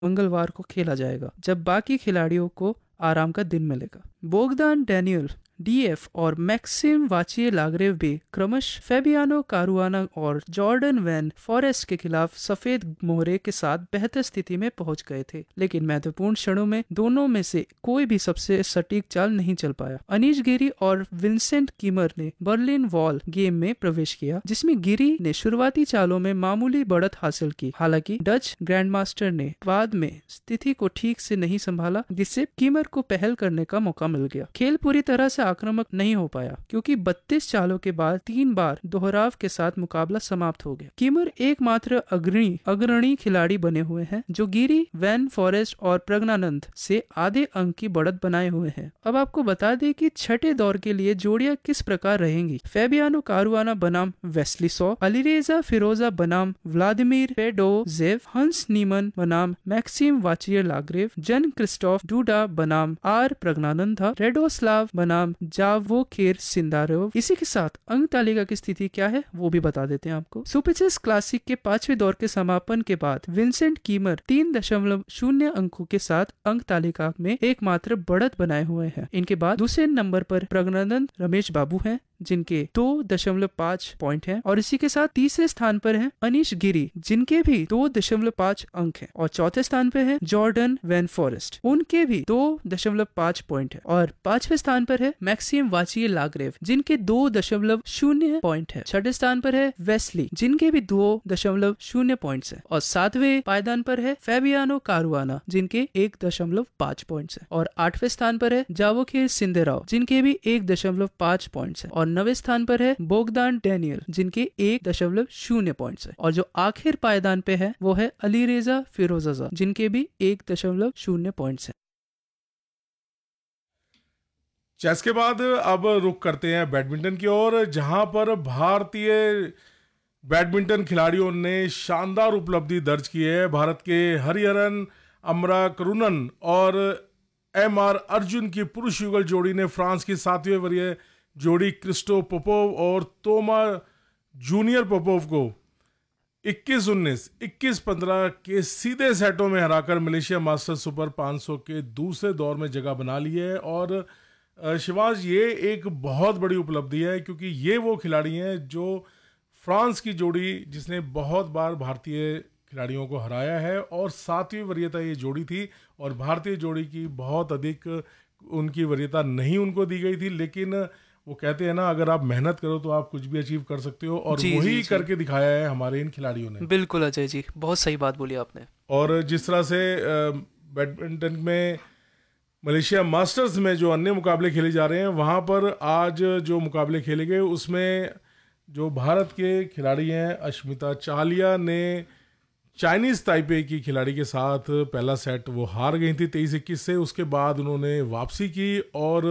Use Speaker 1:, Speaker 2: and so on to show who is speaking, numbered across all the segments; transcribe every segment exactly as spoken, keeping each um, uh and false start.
Speaker 1: मंगलवार को खेला जाएगा, जब बाकी खिलाड़ियों को आराम का दिन मिलेगा। बोगदान डैनियल डीएफ और मैक्सिम वाचिए-लागरेव भी क्रमशः फेबियानो कारुआना और जॉर्डन वैन फॉरेस्ट के खिलाफ सफेद मोहरे के साथ बेहतर स्थिति में पहुंच गए थे, लेकिन महत्वपूर्ण क्षणों में दोनों में से कोई भी सबसे सटीक चाल नहीं चल पाया। अनीश गिरी और विंसेंट कीमर ने बर्लिन वॉल गेम में प्रवेश किया, जिसमें गिरी ने शुरुआती चालों में मामूली बढ़त हासिल की। हालांकि डच ग्रैंडमास्टर ने बाद में स्थिति को ठीक से नहीं संभाला, जिससे कीमर को पहल करने का मौका मिल गया। खेल पूरी तरह से आक्रामक नहीं हो पाया, क्योंकि बत्तीस चालों के बाद तीन बार दोहराव के साथ मुकाबला समाप्त हो गया। कीमर एकमात्र अग्रणी अग्रणी खिलाड़ी बने हुए हैं जो गिरी, वैन फॉरेस्ट और प्रज्ञानंद से आधे अंक की बढ़त बनाए हुए हैं। अब आपको बता दें कि छठे दौर के लिए जोड़ियां किस प्रकार रहेंगी। फेबियानो कारुआना बनाम वेस्ली सॉ, अलीरेजा फिरोजा बनाम व्लादिमीर फेडोजेव, हंस नीमन बनाम मैक्सिम वाचिए-लागरेव, जन क्रिस्टोफ डूडा बनाम आर प्रज्ञानंदा, रेडोस्लाव बनाम जावोखिर सिंदारोव। इसी के साथ अंक तालिका की स्थिति क्या है वो भी बता देते हैं आपको। सुपर चेस क्लासिक के पांचवें दौर के समापन के बाद विंसेंट कीमर तीन दशमलव शून्य अंकों के साथ अंक तालिका में एकमात्र बढ़त बनाए हुए हैं। इनके बाद दूसरे नंबर पर प्रज्ञानंद रमेश बाबू हैं, जिनके दो दशमलव पाँच पॉइंट हैं, और इसी के साथ तीसरे स्थान पर हैं अनीश गिरी, जिनके भी दो दशमलव पाँच अंक हैं, और चौथे स्थान पर है जॉर्डन वैन फॉरेस्ट, उनके भी दो दशमलव पाँच पॉइंट है, और पांचवें स्थान पर है मैक्सिम वाचिए-लागरेव, जिनके दो दशमलव शून्य पॉइंट है। छठे स्थान पर है वेस्ली, जिनके भी दो दशमलव शून्य पॉइंट है, और सातवें पायदान पर है फेबियानो कारुआना, जिनके एक दशमलव पाँच पॉइंट है, और आठवें स्थान पर है जावोखिर सिंदेराव, जिनके भी एक दशमलव पाँच पॉइंट है, और नवे स्थान पर है बोगदान डैनियल, जिनके एक दशमलव शून्य पॉइंट है, और जो आखिर पायदान पे है वो है अलीरेजा फिरोजा, जिनके भी एक दशमलव शून्य पॉइंट है।
Speaker 2: चेस के बाद अब रुख करते हैं बैडमिंटन की ओर, जहां पर भारतीय बैडमिंटन खिलाड़ियों ने शानदार उपलब्धि दर्ज की है। भारत के हरिहरन, अमरा करुणन और एम आर अर्जुन की पुरुष युगल जोड़ी ने फ्रांस की सातवें वरीय जोड़ी क्रिस्टो पोपोव और तोमा जूनियर पोपोव को इक्कीस उन्नीस, इक्कीस पंद्रह के सीधे सेटों में हराकर मलेशिया मास्टर्स सुपर पाँच सौ के दूसरे दौर में जगह बना ली है। और शिवांश, ये एक बहुत बड़ी उपलब्धि है, क्योंकि ये वो खिलाड़ी हैं जो फ्रांस की जोड़ी जिसने बहुत बार भारतीय खिलाड़ियों को हराया है, और सातवीं वरीयता ये जोड़ी थी, और भारतीय जोड़ी की बहुत अधिक उनकी वरीयता नहीं उनको दी गई थी, लेकिन वो कहते हैं ना, अगर आप मेहनत करो तो आप कुछ भी अचीव कर सकते हो, और
Speaker 1: जी,
Speaker 2: वही
Speaker 1: जी, जी।
Speaker 2: करके दिखाया है हमारे इन खिलाड़ियों ने।
Speaker 1: बिल्कुल अजय जी, बहुत सही बात बोली आपने।
Speaker 2: और जिस तरह से बैडमिंटन में मलेशिया मास्टर्स में जो अन्य मुकाबले खेले जा रहे हैं, वहाँ पर आज जो मुकाबले खेले गए उसमें जो भारत के खिलाड़ी हैं, अश्मिता चालिया ने चाइनीज़ ताइपे की खिलाड़ी के साथ पहला सेट वो हार गई थी तेईस इक्कीस से। उसके बाद उन्होंने वापसी की और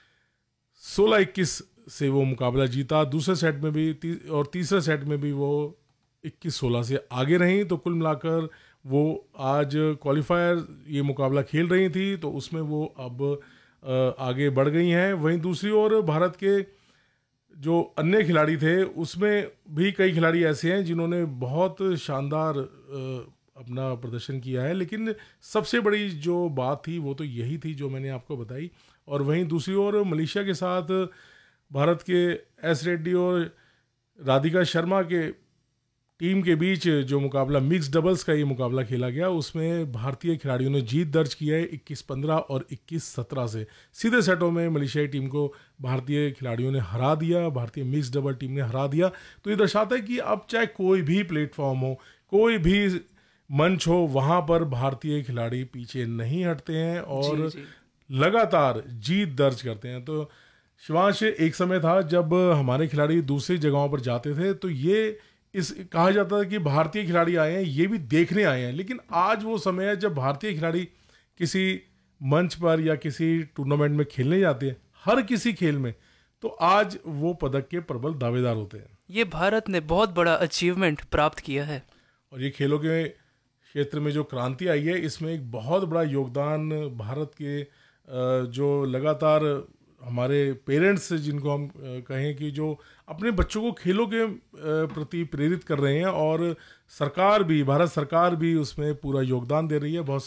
Speaker 2: सोलह इक्कीस से वो मुकाबला जीता। दूसरे सेट में भी ती, और तीसरे सेट में भी वो इक्कीस सोलह से आगे रहीं। तो कुल मिलाकर वो आज क्वालिफायर ये मुकाबला खेल रही थी, तो उसमें वो अब आगे बढ़ गई हैं। वहीं दूसरी ओर भारत के जो अन्य खिलाड़ी थे उसमें भी कई खिलाड़ी ऐसे हैं जिन्होंने बहुत शानदार अपना प्रदर्शन किया है, लेकिन सबसे बड़ी जो बात थी वो तो यही थी जो मैंने आपको बताई। और वहीं दूसरी ओर मलेशिया के साथ भारत के एस रेड्डी और राधिका शर्मा के टीम के बीच जो मुकाबला मिक्स डबल्स का ये मुकाबला खेला गया, उसमें भारतीय खिलाड़ियों ने जीत दर्ज की है इक्कीस पंद्रह और इक्कीस सत्रह से। सीधे सेटों में मलेशियाई टीम को भारतीय खिलाड़ियों ने हरा दिया, भारतीय मिक्स डबल टीम ने हरा दिया। तो ये दर्शाता है कि अब चाहे कोई भी प्लेटफॉर्म हो, कोई भी मंच हो, वहाँ पर भारतीय खिलाड़ी पीछे नहीं हटते हैं और जी, जी। लगातार जीत दर्ज करते हैं। तो शिवांश, एक समय था जब हमारे खिलाड़ी दूसरी जगहों पर जाते थे तो ये इस कहा जाता था कि भारतीय खिलाड़ी आए हैं, ये भी देखने आए हैं। लेकिन आज वो समय है जब भारतीय खिलाड़ी किसी मंच पर या किसी टूर्नामेंट में खेलने जाते हैं, हर किसी खेल में, तो आज वो पदक के प्रबल दावेदार होते हैं।
Speaker 1: ये भारत ने बहुत बड़ा अचीवमेंट प्राप्त किया है
Speaker 2: और ये खेलों के क्षेत्र में जो क्रांति आई है, इसमें एक बहुत बड़ा योगदान भारत के जो लगातार हमारे पेरेंट्स जिनको हम कहें कि जो अपने बच्चों को खेलों के प्रति प्रेरित कर रहे हैं, और सरकार भी, भारत सरकार भी उसमें पूरा योगदान दे रही है। बहुत